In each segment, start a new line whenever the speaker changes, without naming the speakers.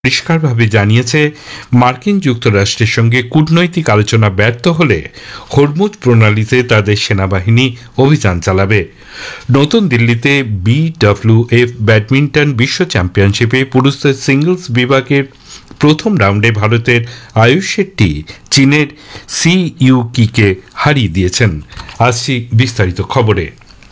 পরিষ্কারভাবে জানিয়েছে মার্কিন যুক্তরাষ্ট্রের সঙ্গে কূটনৈতিক আলোচনা ব্যর্থ হলে হরমুজ প্রণালীতে তাদের সেনাবাহিনী অভিযান চালাবে। নতুন দিল্লিতে BWF ব্যাডমিন্টন বিশ্ব চ্যাম্পিয়নশিপে পুরুষদের সিঙ্গলস বিভাগের প্রথম রাউন্ডে ভারতের আয়ুষ শেট্টি চীনের সি ইউকিকে হারিয়ে দিয়েছেন। আসছি বিস্তারিত খবরে।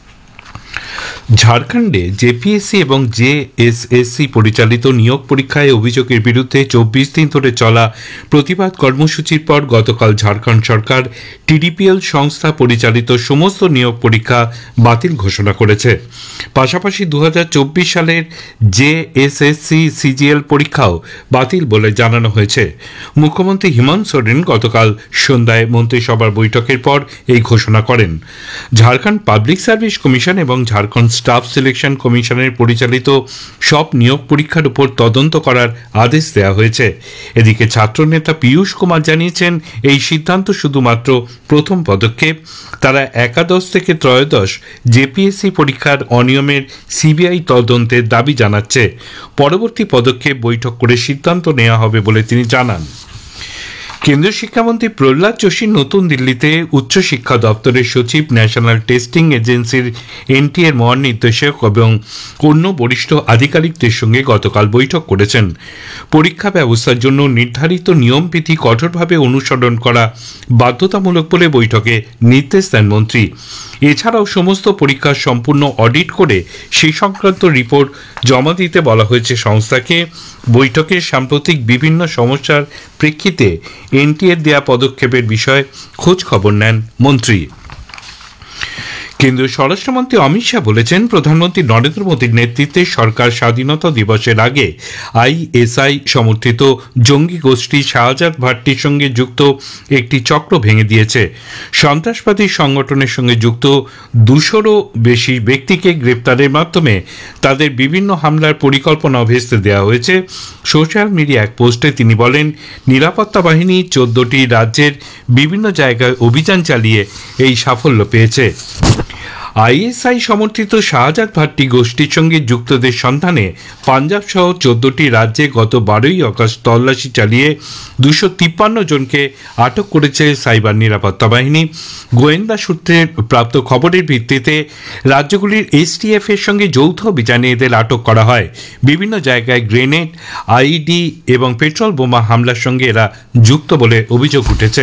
ঝাড়খণ্ডে জেপিএসসি এবং জেএসএসসি পরিচালিত নিয়োগ পরীক্ষায় অভিযোগের বিরুদ্ধে 24 দিন ধরে চলা প্রতিবাদ কর্মসূচির পর গতকাল ঝাড়খণ্ড সরকার টিডিপিএল সংস্থা পরিচালিত সমস্ত নিয়োগ পরীক্ষা বাতিল ঘোষণা করেছে। পাশাপাশি 2024 সালের জেএসএসসি সিজিএল পরীক্ষাও বাতিল বলে জানানো হয়েছে। মুখ্যমন্ত্রী হেমন্ত সোরেন গতকাল সন্ধ্যায় মন্ত্রিসভার বৈঠকের পর এই ঘোষণা করেন। ঝাড়খণ্ড পাবলিক সার্ভিস কমিশন এবং ঝাড়খণ্ড স্টাফ সিলেকশন কমিশনের পরিচালিত সব নিয়োগ পরীক্ষার উপর তদন্ত করার আদেশ দেওয়া হয়েছে। এদিকে ছাত্রনেতা পীযূষ কুমার জানিয়েছেন, এই সিদ্ধান্ত শুধুমাত্র প্রথম পদক্ষেপ। তারা একাদশ থেকে ত্রয়োদশ জেপিএসসি পরীক্ষার অনিয়মের সিবিআই তদন্তের দাবি জানাচ্ছে। পরবর্তী পদক্ষেপ বৈঠক করে সিদ্ধান্ত নেওয়া হবে বলে তিনি জানান। কেন্দ্রীয় শিক্ষামন্ত্রী প্রহ্লাদ যোশী নতুন দিল্লিতে উচ্চশিক্ষা দপ্তরের সচিব, ন্যাশনাল টেস্টিং এজেন্সির এনটিএর মহানির্দেশক এবং অন্য বরিষ্ঠ আধিকারিকদের সঙ্গে গতকাল বৈঠক করেছেন। পরীক্ষা ব্যবস্থার জন্য নির্ধারিত নিয়মবিধি কঠোরভাবে অনুসরণ করা বাধ্যতামূলক বলে বৈঠকে নির্দেশ দেন মন্ত্রী। এছাড়াও সমস্ত পরীক্ষার সম্পূর্ণ অডিট করে সেই সংক্রান্ত রিপোর্ট জমা দিতে বলা হয়েছে সংস্থাকে। বৈঠকে সাম্প্রতিক বিভিন্ন সমস্যার প্রেক্ষিতে এনটিএর দেয়া পদক্ষেপের বিষয়ে খোঁজ খবর নেন মন্ত্রী। কেন্দ্রীয় স্বরাষ্ট্রমন্ত্রী অমিত শাহ বলেছেন, প্রধানমন্ত্রী নরেন্দ্র মোদীর নেতৃত্বে সরকার স্বাধীনতা দিবসের আগে আইএসআই সমর্থিত জঙ্গি গোষ্ঠী শাহজাদ ভাট্টির সঙ্গে যুক্ত একটি চক্র ভেঙে দিয়েছে। সন্ত্রাসবাদী সংগঠনের সঙ্গে যুক্ত 200-রও বেশি ব্যক্তিকে গ্রেপ্তারের মাধ্যমে তাদের বিভিন্ন হামলার পরিকল্পনা ভেস্তে দেওয়া হয়েছে। সোশ্যাল মিডিয়া এক পোস্টে তিনি বলেন, নিরাপত্তা বাহিনী 14টি রাজ্যের বিভিন্ন জায়গায় অভিযান চালিয়ে এই সাফল্য পেয়েছে। আইএসআই সমর্থিত শাহজাদ ভাট্টি গোষ্ঠীর সঙ্গে যুক্তদের সন্ধানে পাঞ্জাব সহ 14টি রাজ্যে গত 12ই আগস্ট তল্লাশি চালিয়ে 253 জনকে আটক করেছে সাইবার নিরাপত্তা বাহিনী। গোয়েন্দা সূত্রে প্রাপ্ত খবরের ভিত্তিতে রাজ্যগুলির এসটিএফ এর সঙ্গে যৌথ অভিযানে এদের আটক করা হয়। বিভিন্ন জায়গায় গ্রেনেড, আইইডি এবং পেট্রোল বোমা হামলার সঙ্গে এরা যুক্ত বলে অভিযোগ উঠেছে।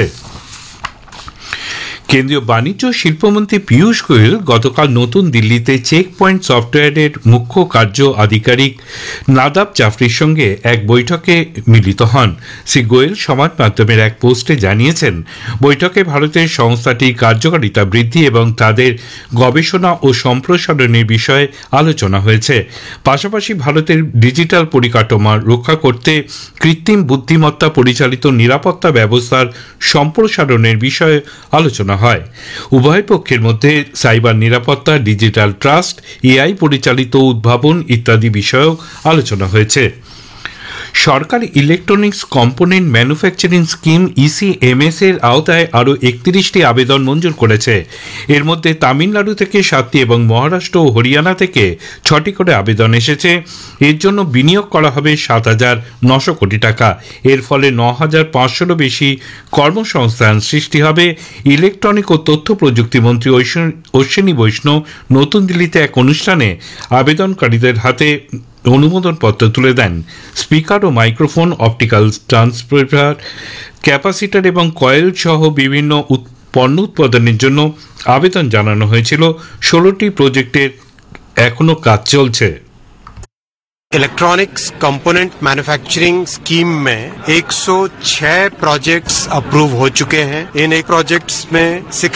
কেন্দ্রীয় বাণিজ্য শিল্পমন্ত্রী পীযূষ গোয়েল গতকাল নতুন দিল্লিতে চেক পয়েন্ট সফটওয়্যারের মুখ্য কার্য আধিকারিক নাদাব জাফরির সঙ্গে এক বৈঠকে মিলিত হন। শ্রী গোয়েল সমাজ মাধ্যমের এক পোস্টে জানিয়েছেন, বৈঠকে ভারতের সংস্থাটির কার্যকারিতা বৃদ্ধি এবং তাদের গবেষণা ও সম্প্রসারণের বিষয়ে আলোচনা হয়েছে। পাশাপাশি ভারতের ডিজিটাল পরিকাঠামো রক্ষা করতে কৃত্রিম বুদ্ধিমত্তা পরিচালিত নিরাপত্তা ব্যবস্থার সম্প্রসারণের বিষয়ে আলোচনা হয়। উভয় পক্ষের মধ্যে সাইবার নিরাপত্তা, ডিজিটাল ট্রাস্ট, এআই পরিচালিত উদ্ভাবন ইত্যাদি বিষয়েও আলোচনা হয়েছে। সরকার ইলেকট্রনিক্স কম্পোনেন্ট ম্যানুফ্যাকচারিং স্কিম ইসিএমএস এর আওতায় আরও 31টি আবেদন মঞ্জুর করেছে। এর মধ্যে তামিলনাড়ু থেকে 7টি এবং মহারাষ্ট্র ও হরিয়ানা থেকে 6টি করে আবেদন এসেছে। এর জন্য বিনিয়োগ করা হবে 7,900 কোটি টাকা। এর ফলে 9,500-রও বেশি কর্মসংস্থান সৃষ্টি হবে। ইলেকট্রনিক ও তথ্য প্রযুক্তি মন্ত্রী অশ্বিনী বৈষ্ণব নতুন দিল্লিতে এক অনুষ্ঠানে আবেদনকারীদের হাতে অনুমোদনপত্র তুলে দেন। স্পিকার ও মাইক্রোফোন, অপটিক্যাল ট্রান্সফার, ক্যাপাসিটর এবং কয়েল সহ বিভিন্ন পণ্য উৎপাদনের জন্য আবেদন জানানো হয়েছিল। 16টি প্রজেক্টের এখনো কাজ চলছে।
इलेक्ट्रॉनिक्स कंपोनेंट मैन्युफैक्चरिंग स्कीम में 106 प्रोजेक्ट्स अप्रूव हो चुके हैं। इन एक प्रोजेक्ट्स में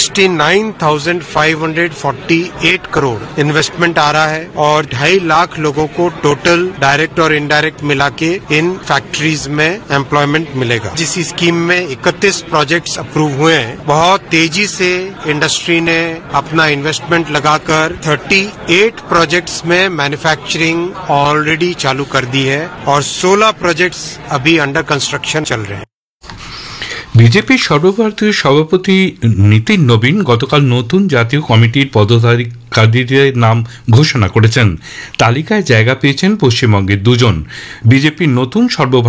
69,548 करोड़ इन्वेस्टमेंट आ रहा है और 2.5 लाख लोगों को टोटल डायरेक्ट और इनडायरेक्ट मिला के इन फैक्ट्रीज में एम्प्लॉयमेंट मिलेगा। जिस स्कीम में 31 प्रोजेक्ट्स अप्रूव हुए हैं, बहुत तेजी से इंडस्ट्री ने अपना इन्वेस्टमेंट लगाकर 38 प्रोजेक्ट्स में मैन्युफैक्चरिंग ऑलरेडी चालू कर दी है और 16 प्रोजेक्ट्स अभी अंडर कंस्ट्रक्शन चल रहे हैं।
বিজেপির সর্বভারতীয় সভাপতি নীতিন নবীন গতকাল নতুন জাতীয় কমিটির কাদিরের নাম ঘোষণা করেছেন। তালিকায় জায়গা পেয়েছেন পশ্চিমবঙ্গের দুজন। বিজেপির নতুন